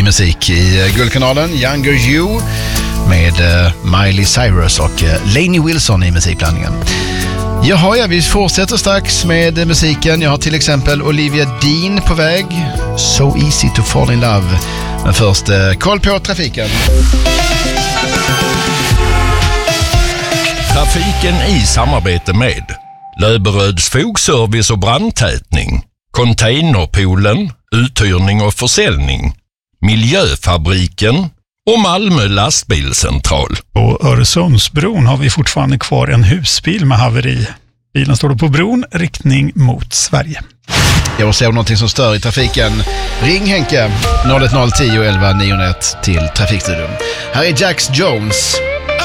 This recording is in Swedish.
musik i Guldkanalen. Younger You med Miley Cyrus och Lainey Wilson i musikblandningen. Jaha, vi fortsätter strax med musiken. Jag har till exempel Olivia Dean på väg. So easy to fall in love. Men först koll på trafiken. Trafiken i samarbete med Löberöds fogservice och brandtätning, Containerpoolen, uthyrning och försäljning, Miljöfabriken och Malmö lastbilscentral. På Öresundsbron har vi fortfarande kvar en husbil med haveri. Bilen står då på bron, riktning mot Sverige. Jag ser någonting som stör i trafiken. Ring Henke 010 11 901 till Trafikstudion. Här är Jax Jones.